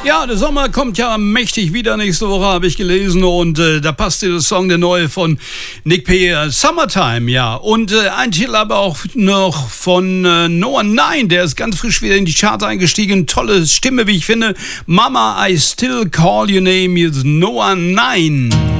Ja, der Sommer kommt ja mächtig wieder nächste Woche, habe ich gelesen. Und da passt der Song, der neue von Nick P. Summertime, ja. Und ein Titel aber auch noch von Noah 9, der ist ganz frisch wieder in die Charts eingestiegen. Tolle Stimme, wie ich finde. Mama, I Still Call Your Name, ist Noah 9.